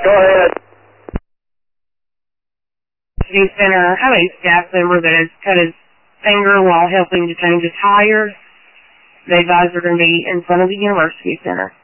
Go ahead. University Center, I have a staff member that has cut his finger while helping to change a tire. They advise they're going to be in front of the University Center.